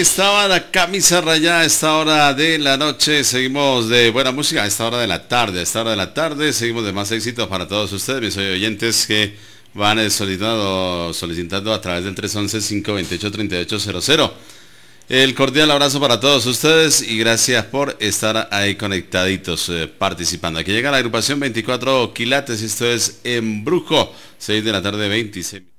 estaba la camisa rayada a esta hora de la noche. Seguimos de buena música a esta hora de la tarde. A esta hora de la tarde seguimos de más éxitos para todos ustedes, mis oyentes que van solicitando a través del 311-528-3800. El cordial abrazo para todos ustedes y gracias por estar ahí conectaditos, participando. Aquí llega la agrupación 24 Quilates y esto es Embrujo, 6 de la tarde, 26.